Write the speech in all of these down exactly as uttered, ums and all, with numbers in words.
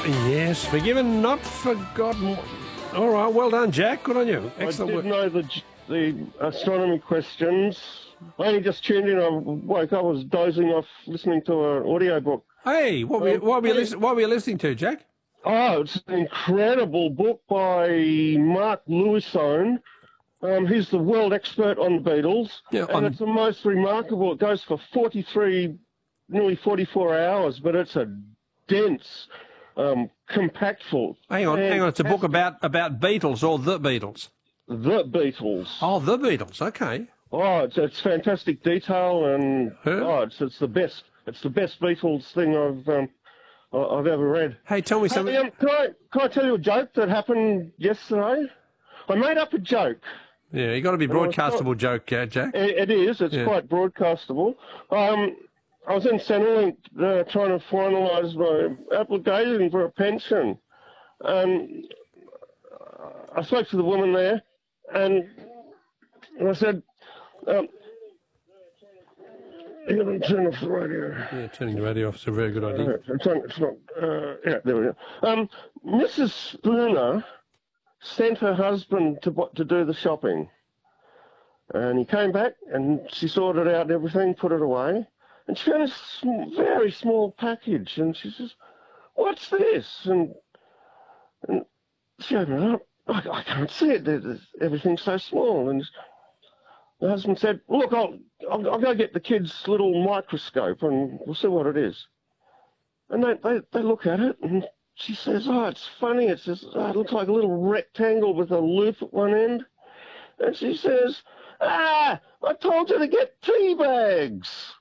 Yes, forgiven, not forgotten. All right, well done, Jack. Good on you. Excellent I work. did know the, the astronomy questions. I only just tuned in. I woke up, I was dozing off listening to an audio book. Hey, what were you, Um, what were you, hey. listen, what were you listening to, Jack? Oh, it's an incredible book by Mark Lewisohn. Um, he's the world expert on the Beatles. Yeah, and on- it's the most remarkable. It goes for forty-three, nearly forty-four hours, but it's a dense, um, compactful. Hang on, hang on. It's a book about, about Beatles or the Beatles. The Beatles. Oh, the Beatles. Okay. Oh, it's, it's fantastic detail, and Huh? oh, it's it's the best. It's the best Beatles thing I've um, I- I've ever read. Hey, tell me something. Hey, um, can I can I tell you a joke that happened yesterday? I made up a joke. Yeah, you got to be broadcastable joke, uh, Jack. It, it is. It's Yeah. quite broadcastable. Um, I was in Centrelink uh, trying to finalise my application for a pension, and I spoke to the woman there, and I said, um, "You're going to turn off the radio." Yeah, turning the radio off is a very good idea. Uh, It's, on, it's not. Uh, yeah, there we go. Um, Missus Spooner sent her husband to bu- to do the shopping, and he came back and she sorted out everything, put it away, and she found a sm- very small package, and she says, "What's this?" And and she opened it up. I, I can't see it. There's, everything's so small, and the husband said, "Look, I'll, I'll I'll go get the kid's little microscope, and we'll see what it is." And they, they, they look at it, and she says, "Oh, it's funny. It's just, oh, it looks like a little rectangle with a loop at one end." And she says, "Ah, I told you to get tea bags."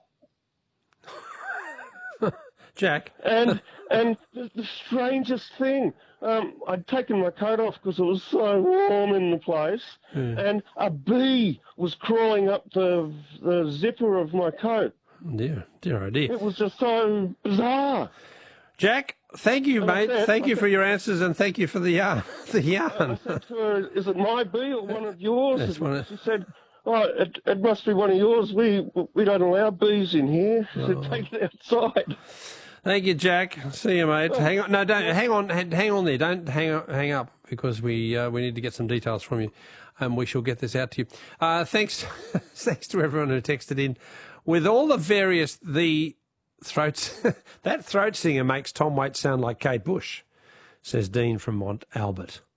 Jack. And and the, the strangest thing, um, I'd taken my coat off because it was so warm in the place, and a bee was crawling up the the zipper of my coat. Dear, dear, oh dear. It was just so bizarre. Jack, thank you, And I mate. said- Thank I you said- for your answers and thank you for the yarn. The I yarn. said to her, "Is it my bee or one of yours?" That's one of- She said, "Oh, it, it must be one of yours. We we don't allow bees in here. She Oh. said, take it outside." Thank you, Jack. See you, mate. Hang on, no, don't hang on, hang on there. Don't hang up, hang up because we uh, we need to get some details from you, and we shall get this out to you. Uh, thanks, thanks to everyone who texted in with all the various the throats. That throat singer makes Tom Waits sound like Kate Bush, says Dean from Mont Albert.